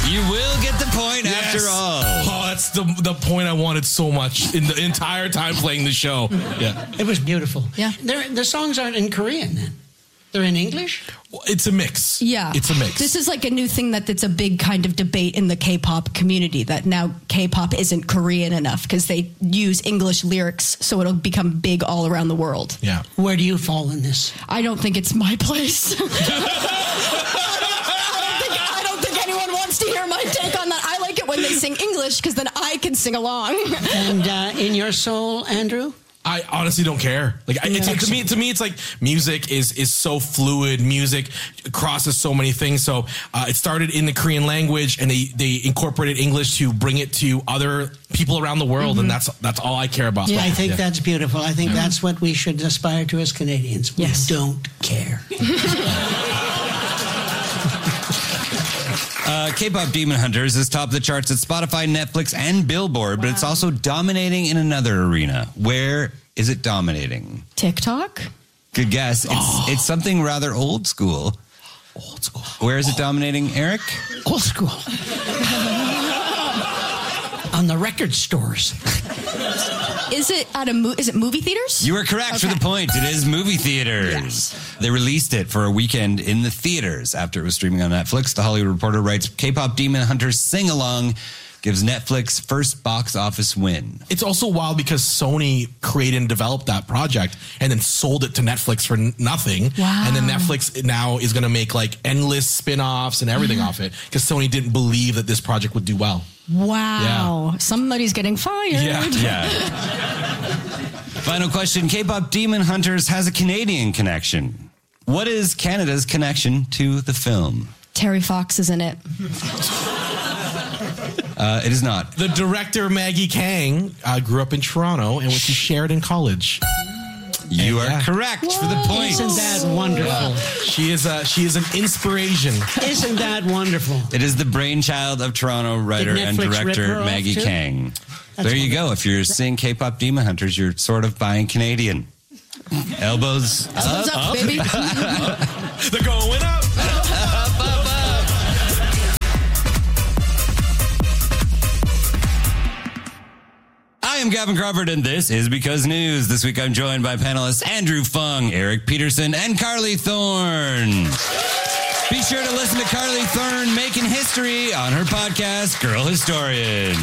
You will get the point after all. Oh, that's the point I wanted so much in the entire time playing the show. Yeah. It was beautiful. Yeah. The songs aren't in Korean then. They're in English? It's a mix. Yeah. It's a mix. This is like a new thing that's a big kind of debate in the K-pop community, that now K-pop isn't Korean enough because they use English lyrics, so it'll become big all around the world. Yeah. Where do you fall in this? I don't think it's my place. I don't think anyone wants to hear my take on that. I like it when they sing English because then I can sing along. And in your soul, Andrew? I honestly don't care. Like to me, it's like music is so fluid. Music crosses so many things. So it started in the Korean language, and they incorporated English to bring it to other people around the world, and that's all I care about. Yeah, I think that's beautiful. I think that's what we should aspire to as Canadians. Yes. We don't care. K-pop Demon Hunters is top of the charts at Spotify, Netflix, and Billboard, but it's also dominating in another arena. Where is it dominating? TikTok? Good guess. It's something rather old school. Old school. Where is it dominating, Eric? Old school. On the record stores. Is it is it movie theaters? You are correct for the point. It is movie theaters. Yes. They released it for a weekend in the theaters after it was streaming on Netflix. The Hollywood Reporter writes, K-pop Demon Hunters Sing-Along gives Netflix first box office win. It's also wild because Sony created and developed that project and then sold it to Netflix for nothing. Wow. And then Netflix now is going to make like endless spin-offs and everything off it because Sony didn't believe that this project would do well. Wow. Yeah. Somebody's getting fired. Yeah. Final question. K-pop Demon Hunters has a Canadian connection. What is Canada's connection to the film? Terry Fox is in it. It is not. The director, Maggie Kang, grew up in Toronto and went to Sheridan College. You are correct for the point. Isn't that wonderful? She is an inspiration. Isn't that wonderful? It is the brainchild of Toronto writer and Netflix rip director her off Maggie too? Kang. That's There you wonderful. go. If you're seeing K-pop Demon Hunters, you're sort of buying Canadian. Elbows up. What's up, baby? They're going up. I am Gavin Crawford, and this is Because News. This week I'm joined by panelists Andrew Fung, Eric Peterson, and Carly Thorne. Be sure to listen to Carly Thorne making history on her podcast, Girl Historian.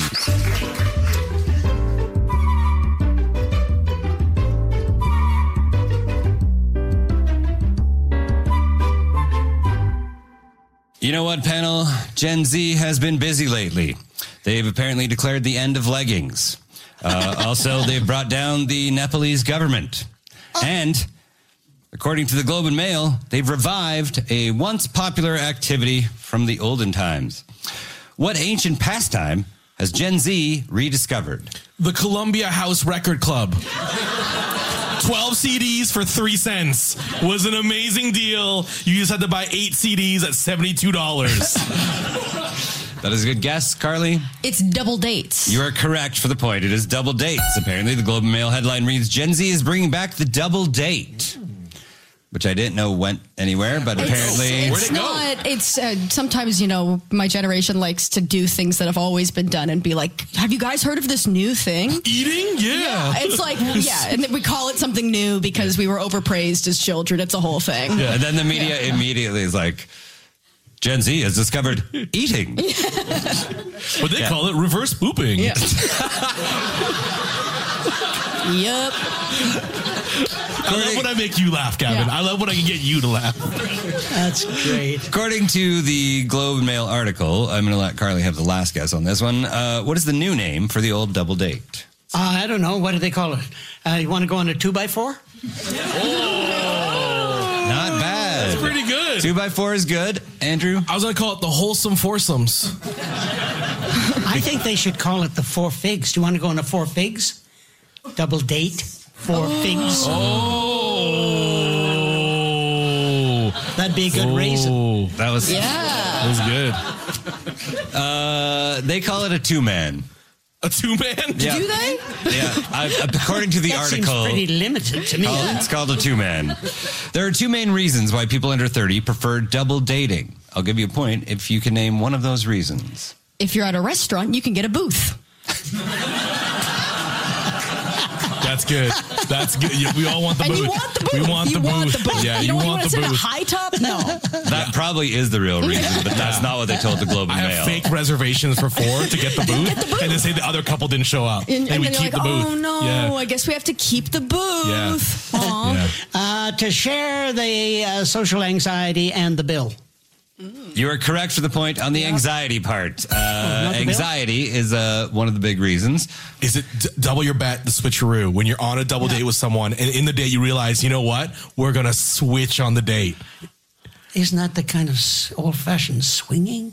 You know what, panel? Gen Z has been busy lately. They've apparently declared the end of leggings. Also, they've brought down the Nepalese government. And, according to the Globe and Mail, they've revived a once popular activity from the olden times. What ancient pastime has Gen Z rediscovered? The Columbia House Record Club. 12 CDs for 3 cents was an amazing deal. You just had to buy 8 CDs at $72. That is a good guess, Carly. It's double dates. You are correct for the point. It is double dates. Apparently, the Globe and Mail headline reads, Gen Z is bringing back the double date. Which I didn't know went anywhere, but apparently... It's not. It's sometimes, my generation likes to do things that have always been done and be like, have you guys heard of this new thing? Eating? Yeah. It's like, and then we call it something new because we were overpraised as children. It's a whole thing. Yeah, and then the media immediately is like, Gen Z has discovered eating. But they call it reverse pooping. Yeah. Yep. I love when I make you laugh, Gavin. Yeah. I love when I can get you to laugh. That's great. According to the Globe and Mail article, I'm going to let Carly have the last guess on this one. What is the new name for the old double date? I don't know. What do they call it? You want to go on a 2x4? Not bad. That's pretty good. 2x4 is good. Andrew? I was going to call it the wholesome foursomes. I think they should call it the 4 figs. Do you want to go on a 4 figs? Double date? 4 figs? Oh. That'd be a good reason. That was good. They call it a 2-man. A 2-man? Yeah. Do they? Yeah. According to the That article, seems pretty limited to me. it's called a 2-man. There are 2 main reasons why people under 30 prefer double dating. I'll give you a point if you can name one of those reasons. If you're at a restaurant, you can get a booth. That's good. That's good. Yeah, we all want the And booth. you want the booth. We want the booth. Yeah, you you don't want want the to sit at a booth. high top? No. That probably is the real reason, but that's not what they told the Globe and I Mail. have fake reservations for 4 to get the booth, and then say the other couple didn't show up, And we then keep you're like, the booth. oh no, Yeah. I guess we have to keep the booth. Yeah. Aw. Yeah. To share the social anxiety and the bill. You are correct for the point on the anxiety part. not the bill? Anxiety is one of the big reasons. Is it double your bet, the switcheroo, when you're on a double date with someone, and in the date you realize, you know what, we're gonna switch on the date. Isn't that the kind of old-fashioned swinging?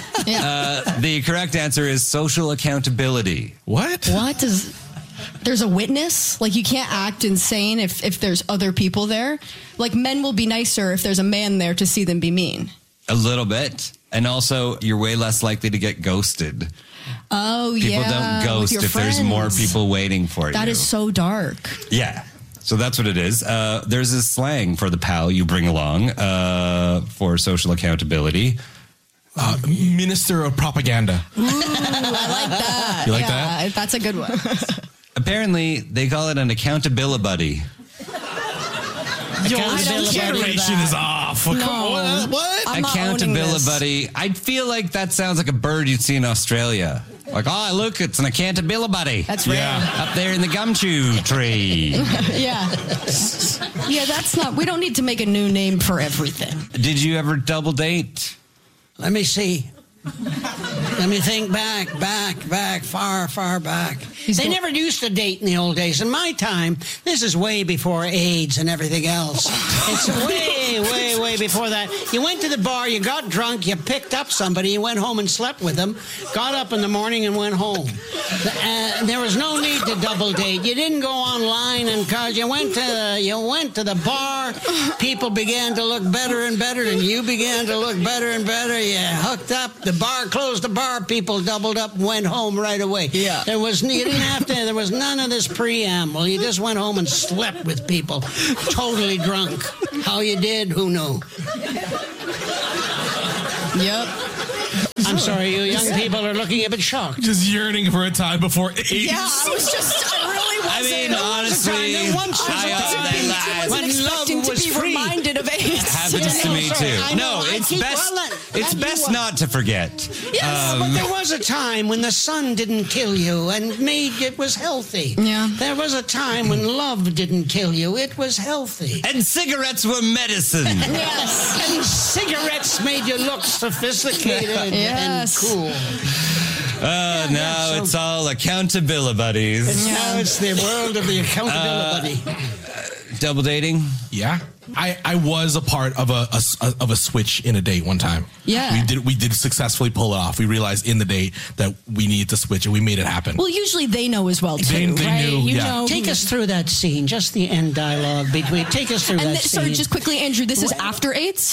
The correct answer is social accountability. What? What does? There's a witness. Like you can't act insane if there's other people there. Like men will be nicer if there's a man there to see them be mean. A little bit. And also, you're way less likely to get ghosted. Oh People yeah, don't ghost with your if there's more friends. people waiting for you. That is so dark. Yeah. So that's what it is. There's this slang for the pal you bring along for social accountability. Minister of propaganda. Ooh, I like that. You like that? That's a good one. Apparently, they call it an accountability. Yo, Accountability. generation is off. No. What? I'm not owning this. Accountability. I feel like that sounds like a bird you'd see in Australia. Like, oh, look, it's an accountability. That's rare. Yeah. Up there in the gumshoe tree. Yeah. Yeah, that's not. We don't need to make a new name for everything. Did you ever double date? Let me see. Let me think back, far back. They never used to date in the old days. In my time, this is way before AIDS and everything else. It's way before that. You went to the bar, you got drunk, you picked up somebody, you went home and slept with them, got up in the morning and went home. There was no need to double date. You didn't go online and cause you went to the bar. People began to look better and better, and you began to look better and better. You hooked up. The bar closed. The bar. People doubled up and went home right away. Yeah. There was none of this preamble. You just went home and slept with people, totally drunk. How you did, who knew? Yep. I'm sorry, you young people are looking a bit shocked. Just yearning for a time before AIDS. Yeah, I really I wasn't. mean, honestly, There once was a I time wasn't when expecting love to was be free. reminded of AIDS. happens to me sorry, too. I know, No, I it's keep- best. well, It's that you best are. not to forget. But there was a time when the sun didn't kill you and made it was healthy. Yeah. There was a time when love didn't kill you. It was healthy. And cigarettes were medicine. Yes. And cigarettes made you look sophisticated Yes. and cool. Now so- it's all accountability buddies. Now it's the world of the accountability. Double dating. Yeah. I was a part of a switch in a date one time. Yeah. We did successfully pull it off. We realized in the date that we needed to switch, and we made it happen. Well, usually they know as well too, They right? knew, You yeah. know. Take us through that scene, just the end dialogue between. Take us through And that sorry, scene. just quickly, Andrew. This is after AIDS.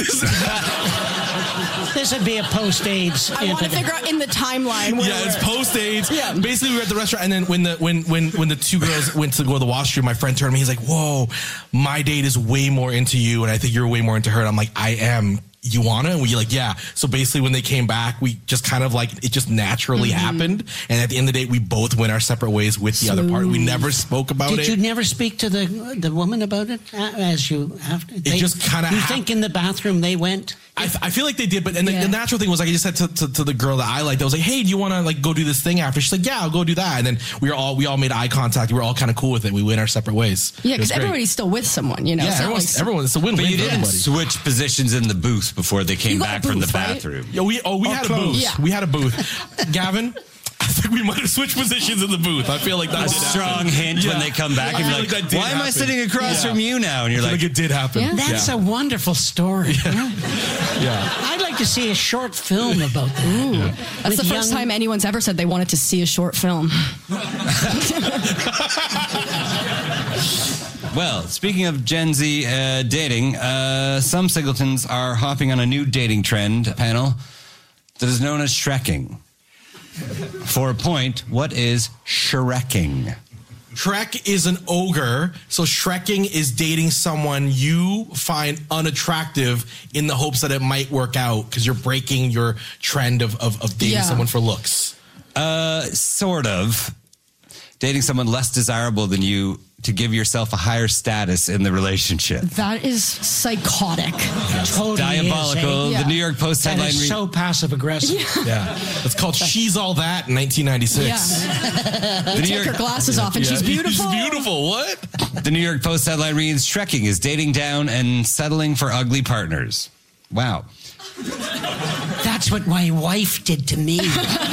This would be a post-AIDS. I want to figure out in the timeline. Where Yeah, it's we're- post AIDS. Yeah. Basically, we were at the restaurant, and then when the two girls went to go to the washroom, my friend turned to me. He's like, "Whoa, my date is way more into you, and I think you're way more into her." And I'm like, "I am." You wanna? And we like, yeah. So basically, when they came back, we just kind of like it just naturally happened. And at the end of the day, we both went our separate ways with the other part. We never spoke about Did it. you never speak to the woman about it as you have to? It just kinda You think in the bathroom they went? I feel like they did, but and Yeah. the natural thing was like I just said to the girl that I liked, I was like, "Hey, do you want to like go do this thing after?" She's like, "Yeah, I'll go do that." And then we all made eye contact. We were all kind of cool with it. We went our separate ways. Yeah, It was because great. everybody's still with someone, you know. Yeah, It's not like- everyone. It's a win-win But you for didn't everybody. switch positions in the booth before they came You got back a from the booth, right? bathroom. Yeah, we had a booth. Yeah. We had a booth. Gavin, I think we might have switched positions in the booth. I feel like that A did happen. strong hint when Yeah. they come back I and feel you're like, that did why am I happen. sitting across Yeah. from you now? And you're I feel like, like it did happen. Yeah. That's a wonderful story. Yeah. I'd like to see a short film about that. That's the With first young- time anyone's ever said they wanted to see a short film. well, speaking of Gen Z dating, some singletons are hopping on a new dating trend panel that is known as Shrekking. For a point, what is Shrekking? Shrek is an ogre, so Shrekking is dating someone you find unattractive in the hopes that it might work out because you're breaking your trend of dating someone for looks. Sort of. Dating someone less desirable than you to give yourself a higher status in the relationship. That is psychotic. Totally Diabolical. is, Yeah. The New York Post That headline is so passive aggressive. Yeah. It's called She's All That in 1996. Yeah. The New Take her glasses off and she's beautiful. She's beautiful. What? The New York Post headline reads, Shrekking is dating down and settling for ugly partners. Wow. That's what my wife did to me.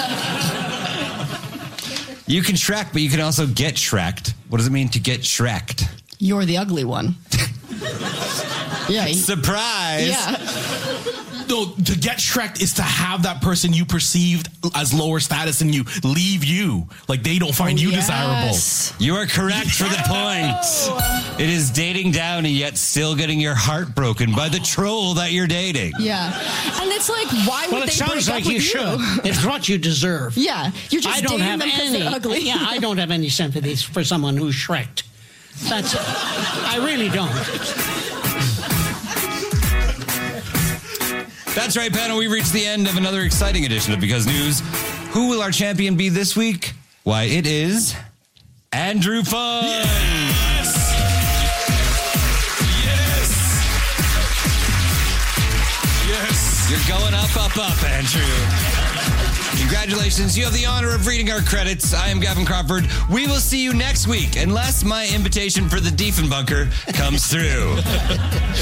You can Shrek, but you can also get Shreked. What does it mean to get Shreked? You're the ugly one. Yeah. Surprise! Yeah. No, to get Shreked is to have that person you perceived as lower status than you leave you. Like they don't find you desirable. Yes. You are correct for the point. It is dating down and yet still getting your heart broken by the troll that you're dating. Yeah. And it's like, why would Well, it they sounds break like up you with should. It's what you deserve. Yeah. You're just I don't dating have them because they're ugly. Yeah, I don't have any sympathies for someone who's Shreked. That's I really don't. That's right, panel. We've reached the end of another exciting edition of Because News. Who will our champion be this week? Why, it is Andrew Fung. Yes! Yes! You're going up, Andrew. Congratulations. You have the honor of reading our credits. I am Gavin Crawford. We will see you next week, unless my invitation for the Diefenbunker comes through.